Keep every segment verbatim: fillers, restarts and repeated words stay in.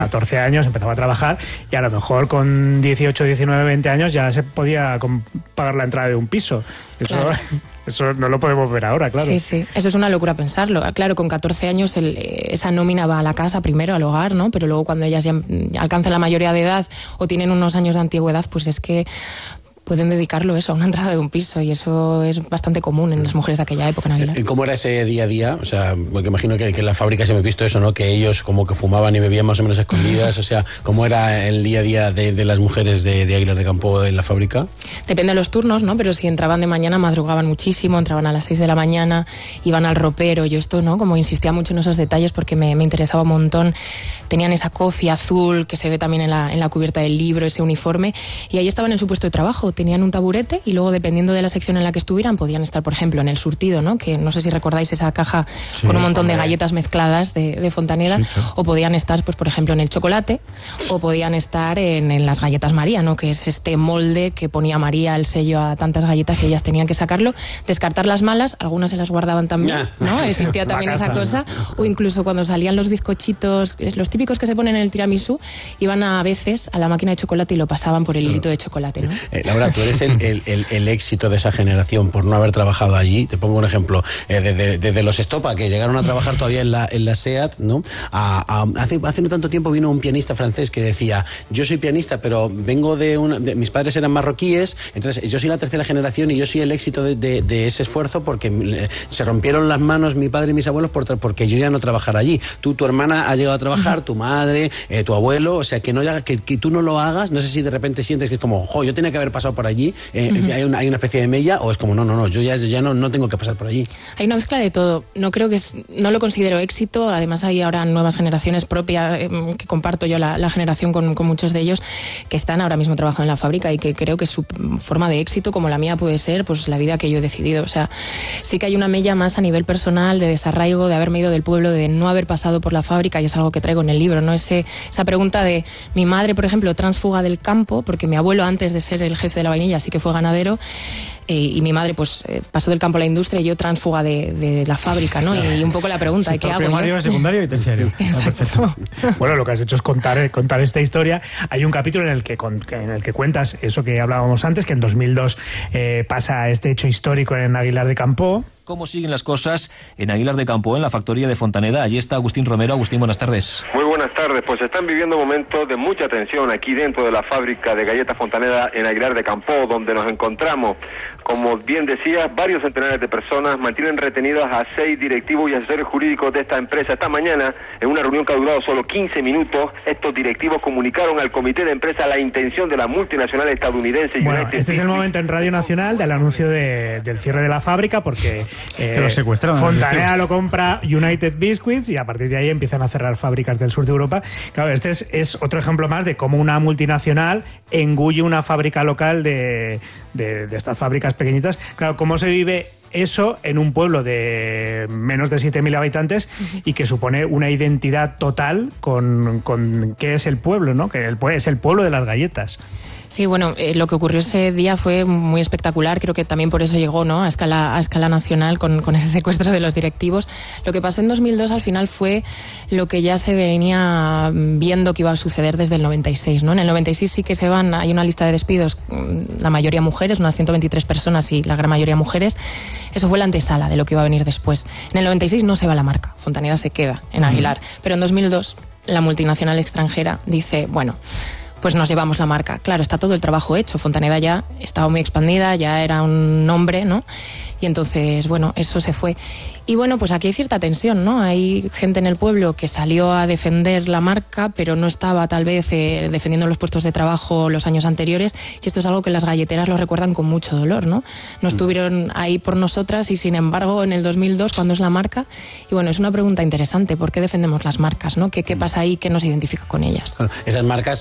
catorce años empezaba a trabajar y a lo mejor con dieciocho, diecinueve, veinte años ya se podía pagar la entrada de un piso. Eso, claro. Eso no lo podemos ver ahora, claro. Sí, sí, eso es una locura pensarlo. Claro, con catorce años el, esa nómina va a la casa primero, al hogar, ¿no? Pero luego cuando ellas ya alcanzan la mayoría de edad o tienen unos años de antigüedad, pues es que pueden dedicarlo eso a una entrada de un piso, y eso es bastante común en las mujeres de aquella época en Aguilar. ¿Cómo era ese día a día? O sea, porque imagino que, que en la fábrica se me ha visto eso, ¿no? Que ellos como que fumaban y bebían más o menos escondidas. O sea, ¿cómo era el día a día de, de las mujeres de, de Aguilar de Campo en la fábrica? Depende de los turnos, ¿no? Pero si entraban de mañana, madrugaban muchísimo, entraban a las seis de la mañana, iban al ropero. Yo esto, ¿no? Como insistía mucho en esos detalles porque me, me interesaba un montón. Tenían esa cofia azul que se ve también en la, en la cubierta del libro, ese uniforme, y ahí estaban en su puesto de trabajo. Tenían un taburete y luego, dependiendo de la sección en la que estuvieran, podían estar, por ejemplo, en el surtido, ¿no? Que no sé si recordáis esa caja sí, con un montón hombre. de galletas mezcladas de, de Fontaneda, sí, sí. O podían estar, pues por ejemplo, en el chocolate, o podían estar en, en las galletas María, ¿no? Que es este molde que ponía María el sello a tantas galletas y ellas tenían que sacarlo, descartar las malas, algunas se las guardaban también, ¿no? Existía también casa, esa cosa, ¿no? O incluso cuando salían los bizcochitos, los típicos que se ponen en el tiramisú, iban a veces a la máquina de chocolate y lo pasaban por el hilito de chocolate, ¿no? Eh, Laura, tú eres el, el El, el éxito de esa generación por no haber trabajado allí. Te pongo un ejemplo, eh, desde de, de los Estopa, que llegaron a trabajar todavía en la, en la SEAT, ¿no? A, a, hace, hace no tanto tiempo vino un pianista francés que decía, yo soy pianista, pero vengo de, una, de mis padres eran marroquíes, entonces yo soy la tercera generación y yo soy el éxito de, de, de ese esfuerzo porque se rompieron las manos mi padre y mis abuelos por, porque yo ya no trabajara allí. Tú, tu hermana ha llegado a trabajar, tu madre, eh, tu abuelo, o sea, que, no, que, que tú no lo hagas, no sé si de repente sientes que es como, jo, yo tenía que haber pasado por allí, eh, uh-huh. Hay una, hay una especie de mella, o es como, no, no, no, yo ya, ya no, no tengo que pasar por allí. Hay una mezcla de todo. No creo que es, no lo considero éxito. Además hay ahora nuevas generaciones propias, eh, que comparto yo la, la generación con, con muchos de ellos, que están ahora mismo trabajando en la fábrica y que creo que su forma de éxito, como la mía puede ser, pues la vida que yo he decidido. O sea, sí que hay una mella más a nivel personal, de desarraigo, de haberme ido del pueblo, de no haber pasado por la fábrica, y es algo que traigo en el libro, ¿no? Ese, esa pregunta de mi madre, por ejemplo, tránsfuga del campo, porque mi abuelo, antes de ser el jefe de la vainilla, sí que fue ganadero, eh, y mi madre pues eh, pasó del campo a la industria y yo tránsfuga de, de la fábrica, ¿no? Y, y un poco la pregunta, ¿qué hago? Primario, yo? secundario y terciario. Exacto. Bueno, lo que has hecho es contar, contar esta historia. Hay un capítulo en el que, con, en el que cuentas eso que hablábamos antes, que en dos mil dos eh, pasa este hecho histórico en Aguilar de Campo. ¿Cómo siguen las cosas en Aguilar de Campo, en la factoría de Fontaneda? Allí está Agustín Romero. Agustín, buenas tardes. Muy buenas tardes. Pues están viviendo momentos de mucha tensión aquí dentro de la fábrica de galletas Fontaneda en Aguilar de Campo, donde nos encontramos. Como bien decías, varios centenares de personas mantienen retenidas a seis directivos y asesores jurídicos de esta empresa. Esta mañana, en una reunión que ha durado solo quince minutos, estos directivos comunicaron al comité de empresa la intención de la multinacional estadounidense. Bueno, United este es el momento en Radio Nacional del anuncio de, del cierre de la fábrica, porque eh, lo secuestraron. Fontaneda lo compra United Biscuits y a partir de ahí empiezan a cerrar fábricas del sur de Europa. Claro, este es, es otro ejemplo más de cómo una multinacional engulle una fábrica local de, de, de estas fábricas pequeñitas. Claro, cómo se vive eso en un pueblo de menos de siete mil habitantes y que supone una identidad total con, con qué es el pueblo, ¿no? Que el, es el pueblo de las galletas. Sí, bueno, eh, lo que ocurrió ese día fue muy espectacular, creo que también por eso llegó, ¿no?, a escala, a escala nacional con, con ese secuestro de los directivos. Lo que pasó en dos mil dos al final fue lo que ya se venía viendo que iba a suceder desde el noventa y seis, ¿no? En el noventa y seis sí que se van, hay una lista de despidos, la mayoría mujeres, unas ciento veintitrés personas y la gran mayoría mujeres. Eso fue la antesala de lo que iba a venir después. En el noventa y seis no se va la marca, Fontaneda se queda en Aguilar, mm. pero en dos mil dos la multinacional extranjera dice, bueno, pues nos llevamos la marca. Claro, está todo el trabajo hecho. Fontaneda ya estaba muy expandida, ya era un nombre, ¿no? Y entonces, bueno, eso se fue. Y bueno, pues aquí hay cierta tensión, ¿no? Hay gente en el pueblo que salió a defender la marca, pero no estaba tal vez eh, defendiendo los puestos de trabajo los años anteriores. Y esto es algo que las galleteras lo recuerdan con mucho dolor, ¿no? No estuvieron ahí por nosotras y, sin embargo, en el dos mil dos, cuando es la marca. Y bueno, es una pregunta interesante. ¿Por qué defendemos las marcas, no? ¿Qué, qué pasa ahí que nos identifica con ellas? Bueno, esas marcas, eh, pues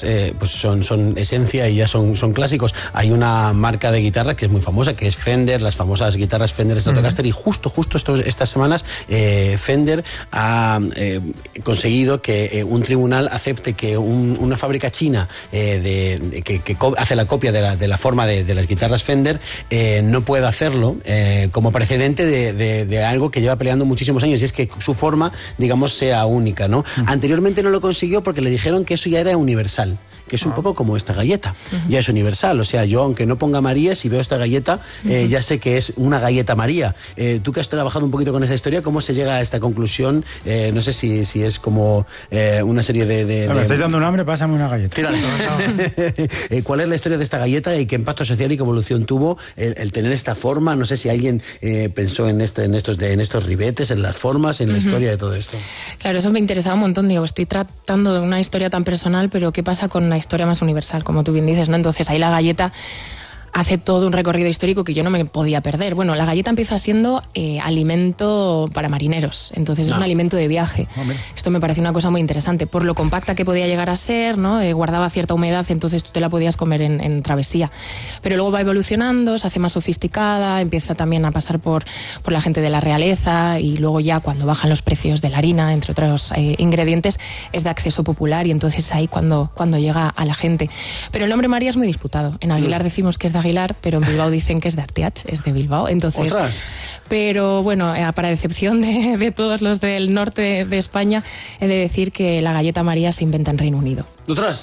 pues son, son esencia y ya son, son clásicos. Hay una marca de guitarra que es muy famosa, que es Fender, las famosas guitarras Fender Stratocaster, uh-huh. y justo, justo estos, estas semanas eh, Fender ha eh, conseguido que eh, un tribunal acepte que un, una fábrica china eh, de, de, que, que co- hace la copia de la, de la forma de, de las guitarras Fender eh, no pueda hacerlo eh, como precedente de, de, de algo que lleva peleando muchísimos años, y es que su forma, digamos, sea única, ¿no? Uh-huh. Anteriormente no lo consiguió porque le dijeron que eso ya era universal, que es un poco como esta galleta, uh-huh. ya es universal, o sea, yo aunque no ponga María, si veo esta galleta, eh, uh-huh. ya sé que es una galleta María. Eh, tú que has trabajado un poquito con esa historia, ¿cómo se llega a esta conclusión? Eh, no sé si, si es como eh, una serie de... de, no, de... me estáis dando un hambre, pásame una galleta. Tírale. eh, ¿Cuál es la historia de esta galleta y qué impacto social y qué evolución tuvo el, el tener esta forma? No sé si alguien eh, pensó en, este, en, estos, de, en estos ribetes, en las formas, en uh-huh. la historia de todo esto. Claro, eso me interesaba un montón. Digo, estoy tratando de una historia tan personal, pero ¿qué pasa con la historia más universal, como tú bien dices, ¿no? Entonces ahí la galleta hace todo un recorrido histórico que yo no me podía perder. Bueno, la galleta empieza siendo eh, alimento para marineros, entonces no. es un alimento de viaje. Oh, Esto me pareció una cosa muy interesante, por lo compacta que podía llegar a ser, ¿no? Eh, guardaba cierta humedad, entonces tú te la podías comer en, en travesía. Pero luego va evolucionando, se hace más sofisticada, empieza también a pasar por, por la gente de la realeza, y luego ya cuando bajan los precios de la harina, entre otros eh, ingredientes, es de acceso popular, y entonces ahí cuando, cuando llega a la gente. Pero el nombre María es muy disputado. En Aguilar decimos que es de Aguilar, pero en Bilbao dicen que es de Artiach, es de Bilbao, entonces... ¡Ostras! Pero bueno, eh, para decepción de, de todos los del norte de España, he de decir que la galleta María se inventa en Reino Unido. ¿Ostras?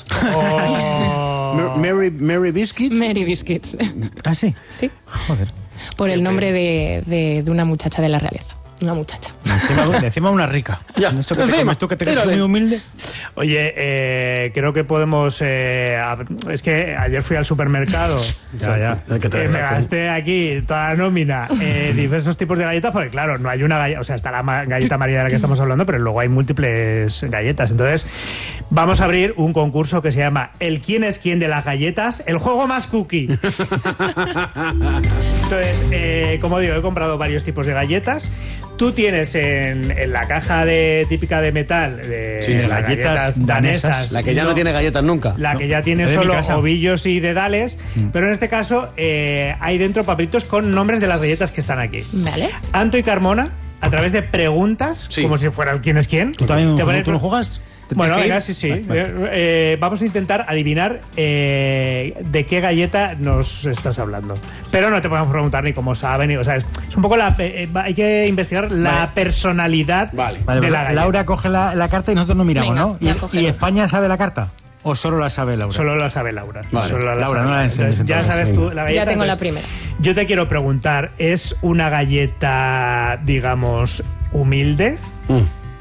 Oh. Mary, Mary Biscuit. Mary Biscuits. ¿Ah, sí? Sí. Joder. Por el nombre de, de, de una muchacha de la realeza. Una muchacha. Encima, encima una rica. Ya, esto que te comes tú, que te crees muy humilde. Oye, eh, creo que podemos... Eh, es que ayer fui al supermercado. ya, ya. Que eh, me gasté aquí toda la nómina, eh, diversos tipos de galletas, porque claro, no hay una galleta... O sea, está la ma- galleta María de la que estamos hablando, pero luego hay múltiples galletas. Entonces, vamos a abrir un concurso que se llama El quién es quién de las galletas, el juego más cookie. Entonces, eh, como digo, he comprado varios tipos de galletas. Tú tienes en, en la caja de típica de metal de, sí, de las galletas, galletas danesas, danesas, la que ya no, no tiene galletas nunca, la no. que ya tiene solo ovillos y dedales, mm. pero en este caso eh, hay dentro papelitos con nombres de las galletas que están aquí. Vale. Anto y Carmona, a través de preguntas, sí. como si fuera quién es quién. ¿Tú también ¿Te pones, ¿tú no juegas? Bueno, venga, sí, sí. Vale. Eh, vamos a intentar adivinar eh, de qué galleta nos estás hablando. Pero no te podemos preguntar ni cómo saben, ni, o sea, es, es un poco la... Eh, hay que investigar la vale. personalidad vale. de vale, la galleta. Laura coge la, la carta y nosotros no miramos, venga, ¿no? ¿Y, ¿Y España sabe la carta? ¿O solo la sabe Laura? Solo la sabe Laura. Vale. Solo la Laura, sabe. no la enseñes. Ya sabes tú la galleta. Ya tengo entonces, la primera. Yo te quiero preguntar, ¿es una galleta, digamos, humilde? Mm.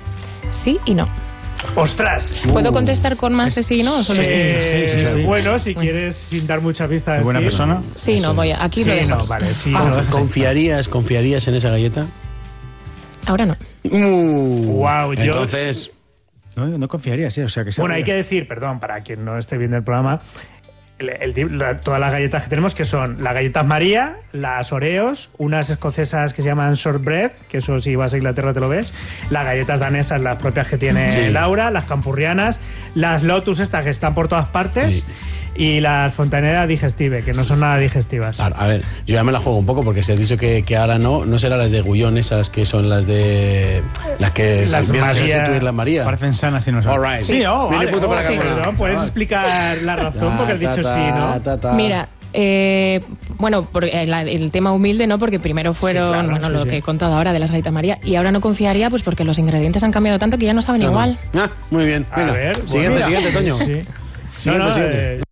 Sí y no. ¡Ostras! ¿Puedo contestar con más de sí y no? ¿O solo sí? Eh, sí, sí, sí. Bueno, si bueno. quieres, sin dar mucha pista de buena decir, persona. Sí, no, voy a, aquí sí, lo dejo. No, vale, sí, ah, no, ¿Confiarías, ¿Confiarías en esa galleta? Ahora no. Uh, wow, yo... Entonces... No, no confiaría, sí, o sea que Bueno, hay que decir, perdón, para quien no esté viendo el programa, el, el, la, todas las galletas que tenemos, que son las galletas María, las Oreos, unas escocesas que se llaman shortbread, que eso si vas a Inglaterra te lo ves, las galletas danesas, las propias que tiene sí. Laura, las campurrianas, las Lotus estas que están por todas partes, sí. y las Fontaneda Digestive, que no son nada digestivas. A, a ver, yo ya me la juego un poco porque se ha dicho que, que ahora no, no serán las de Gullón, esas que son las de... Las que las vienen María, a sustituir la María. Parecen sanas y no son. All right. Sí, oh, vale. punto oh, para sí, perdón, ¿puedes vale. explicar la razón? Porque has dicho sí, ¿no? Ta, ta. Mira... Eh, bueno, por el, el tema humilde, ¿no? Porque primero fueron, sí, claro, bueno, sí, lo sí. que he contado ahora de las galletas María, y ahora no confiaría, pues porque los ingredientes han cambiado tanto que ya no saben no, igual. No. Ah, muy bien. A Venga. ver, siguiente, bueno, siguiente, Toño. Sí. Siguiente, no, no, siguiente. Eh...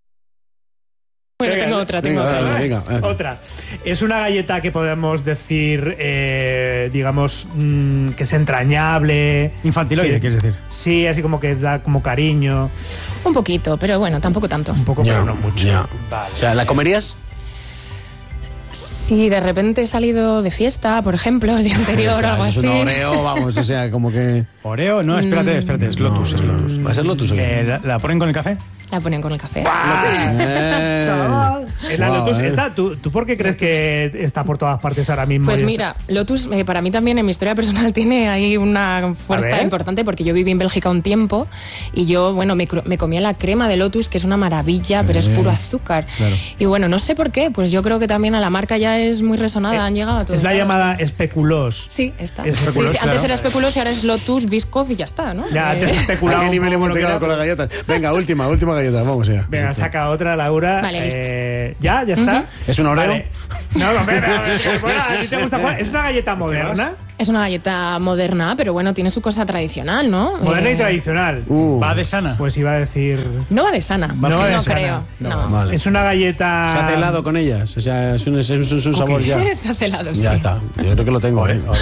Bueno, venga, tengo otra, tengo venga, otra. Venga, venga. Otra. Es una galleta que podemos decir, eh, digamos, mmm, que es entrañable. Infantiloide, quieres decir. Sí, así como que da como cariño. Un poquito, pero bueno, tampoco tanto. Un poco, ya, pero no mucho. Ya. Vale. O sea, ¿la comerías? Si de repente he salido de fiesta, por ejemplo, el día anterior o, sea, o algo es así. Es un Oreo, vamos, o sea, como que... ¿Oreo? No, espérate, espérate, es Lotus, es Lotus. ¿Va a ser Lotus o qué? Eh, ¿la, ¿La ponen con el café? La ponen con el café. Eh. Chaval. En la Lotus está. ¿Tú, ¿Tú por qué crees Lotus. que está por todas partes ahora mismo? Pues mira, Lotus eh, para mí también en mi historia personal tiene ahí una fuerza importante porque yo viví en Bélgica un tiempo y yo, bueno, me, me comía la crema de Lotus, que es una maravilla, pero es puro azúcar. Claro. Y bueno, no sé por qué, pues yo creo que también a la marca ya es muy resonada, eh, han llegado a todos. Es la lados. llamada especuloos. Sí, está. Es sí, sí, claro. Antes era especuloos y ahora es Lotus, Biscoff y ya está, ¿no? Ya, antes especulado. ¿A qué nivel hemos llegado con las galletas? Venga, última, última galleta, vamos allá. Venga, saca otra, Laura. Vale, listo. Eh, ¿Ya? ¿Ya está? Uh-huh. ¿Es un Oreo? Vale. No, no, espera, bueno, ¿a ti te gusta jugar? ¿Es una galleta moderna? Es una galleta moderna, pero bueno, tiene su cosa tradicional, ¿no? Moderna eh... y tradicional. Uh, ¿Va de sana? Pues iba a decir... No va de sana, no, no, va de no sana. creo. No. No. Vale. Es una galleta... ¿Se hace helado con ellas? O sea, es un, es un, es un sabor okay. ya. Se hace helado, sí. Ya está. Yo creo que lo tengo, ¿eh?